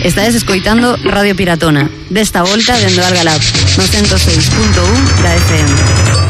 Estades escoitando Radio Piratona. Desta volta dende o Algalab, no 106.1 da FM.